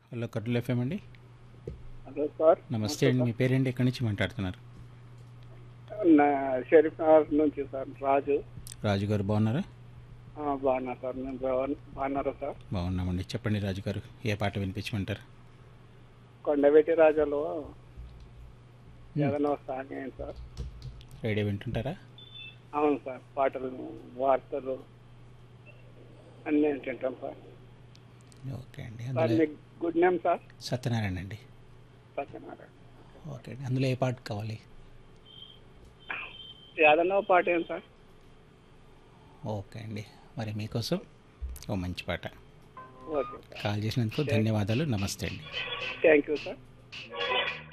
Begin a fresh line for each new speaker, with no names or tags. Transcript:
Hello Kurnool FM అండి.
Hello sir.
నమస్తే అండి. మీ పేరేంటి? ఎక్కడి నుంచి మాట్లాడుతున్నారు?
నా షరీఫ్ నగర్ నుంచి సార్ రాజు.
రాజు గారు బాగున్నారా?
బాగున్నా సార్. నేను బాగున్నారా సార్?
బాగున్నామండి. చెప్పండి రాజు గారు, ఏ పాట వినిపించమంటారు?
కొండవెట్టి రాజాలో ఏదైనా సాంగ్ ఏంటి సార్?
రేడియో వింటుంటారా?
అవును సార్. పాటలు, వార్తలు అన్నీ వింటుంటాం సార్.
ఓకే అండి.
సార్
అందులో
మీకు గుడ్ నేమ్ సార్?
సత్యనారాయణ అండి.
సత్యనారాయణ.
ఓకే అండి. అందులో ఏ పాట కావాలి?
ఏదైనా పాట ఏంటి సార్?
ఓకే అండి. మరి మీకోసం ఓ మంచి పాట.
Okay sir.
కాల్ చేసినందుకు ధన్యవాదాలు. నమస్తే అండి.
Thank you sir.